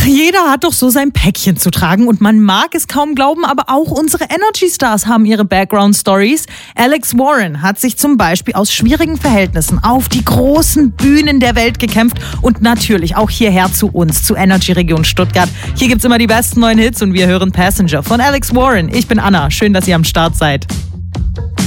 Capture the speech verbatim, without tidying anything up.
Ach, jeder hat doch so sein Päckchen zu tragen und man mag es kaum glauben, aber auch unsere Energy Stars haben ihre Background Stories. Alex Warren hat sich zum Beispiel aus schwierigen Verhältnissen auf die großen Bühnen der Welt gekämpft und natürlich auch hierher zu uns, zu Energy Region Stuttgart. Hier gibt's immer die besten neuen Hits und wir hören Passenger von Alex Warren. Ich bin Anna, schön, dass ihr am Start seid.